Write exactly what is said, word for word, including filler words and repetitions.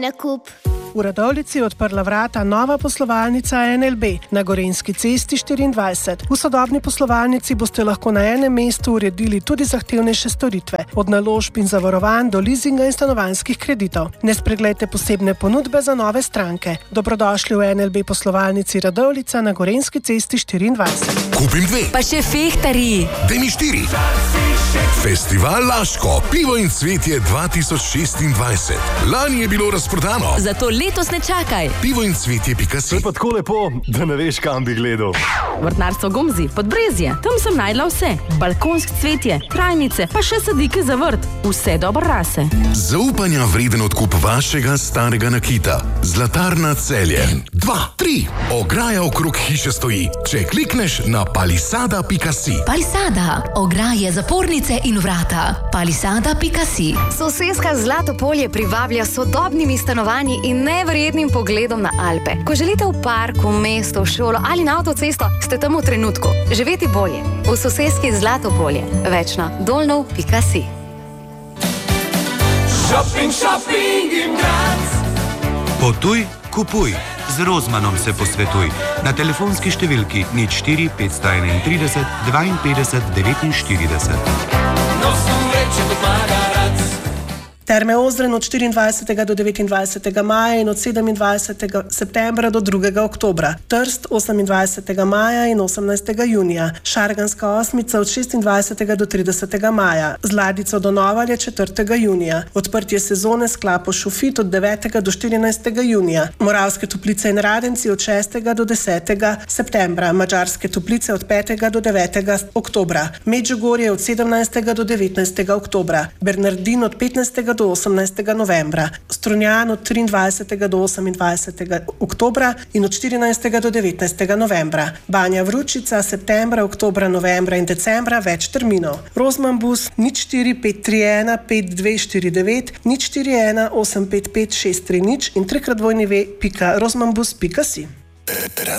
nakup. V Radovljici je odprla vrata nova poslovalnica N L B na Gorenjski cesti štiriindvajset. V sodobni poslovalnici boste lahko na enem mestu uredili tudi zahtevnejše storitve, od naložb in zavarovanj do leasinga in stanovanjskih kreditov. Ne spregledajte posebne ponudbe za nove stranke. Dobrodošli v N L B poslovalnici Radovljica na Gorenjski cesti štiriindvajset. Kupim dve. Pa še fehtarji. Daj mi štiri. Festival Laško, pivo in cvetje dva tisoč šestindvajset. Lani je bilo razprodano. Zato letos ne čakaj. pivo in cvetje pika si. To je pa tako lepo, da ne veš, kam bi gledal. Vrtnarstvo Gomzi, Podbrezje. Tam sem najdla vse. Balkonsko cvetje, trajnice, pa še sadike za vrt. Vse dobre rase. Zaupanja vreden odkup vašega starega nakita. Zlatarna Celje. En, dva, tri. Ograja okrog hiše stoji. Če klikneš na palisada pika si. Palisada. Ograje, zapornice in vrata. palisada pika si. Soseska Zlatopolje privablja sodobnimi stanovanji in neverjetnim pogledom na Alpe. Ko želite v parku, mesto, v šolo ali na avtocesto, ste tam v trenutku. Živeti bolje. V soseski Zlatopolje. Več na dolnov pika si. Shopping, shopping in Graz. Potuj, kupuj. Z Rozmanom se posvetuj. Na telefonski številki nič štiri petsto enaintrideset dvainpetdeset devetinštirideset. Nosom reče do Magarac. Terme Ozren od štiriindvajsetega do devetindvajsetega maja in od sedemindvajsetega septembra do drugega oktobra. Trst osemindvajsetega maja in osemnajstega junija. Šarganska osmica od šestindvajsetega do tridesetega maja. Z Ladico do Novalje četrtega junija. Odprtje sezone s klapo Šufit od devetega do štirinajstega junija. Moravske Toplice in Radenci od šestega do desetega septembra. Madžarske Toplice od petega do devetega oktobra. Medžugorje od sedemnajstega do devetnajstega oktobra. Bernardin od petnajstega do osemnajstega novembra, Strunjan od triindvajsetega do osemindvajsetega oktobra in od štirinajstega do devetnajstega novembra. Banja Vručica septembra, oktobra, novembra in decembra več terminov. Rozmanbus nič štiri pet tri ena pet dve štiri devet nič štiri ena osem pet pet šest tri nič in trikrat dvojni ve pika rozmanbus pika si.